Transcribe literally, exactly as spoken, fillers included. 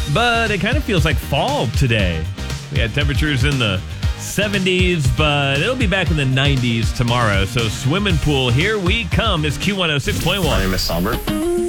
but it kind of feels like fall today. We had temperatures in the seventies, but it'll be back in the nineties tomorrow. So swimming pool, here we come. It's Q one oh six point one. My name is Albert.